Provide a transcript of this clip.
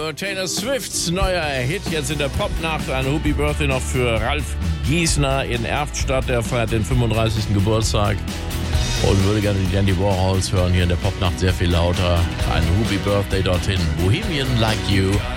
Taylor Swifts neuer Hit jetzt in der Popnacht. Ein Happy Birthday noch für Ralf Giesner in Erftstadt. Der feiert den 35. Geburtstag und würde gerne die Dandy Warhols hören hier in der Popnacht sehr viel lauter. Ein Happy Birthday dorthin. Bohemian Like You.